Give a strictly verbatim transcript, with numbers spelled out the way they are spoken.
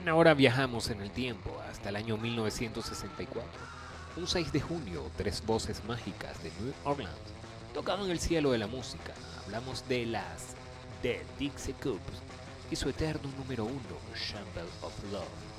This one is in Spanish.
Bien, ahora viajamos en el tiempo hasta el año mil novecientos sesenta y cuatro. Un seis de junio, tres voces mágicas de New Orleans tocaban el cielo de la música. Hablamos de las The Dixie Cups y su eterno número uno, Shamble of Love.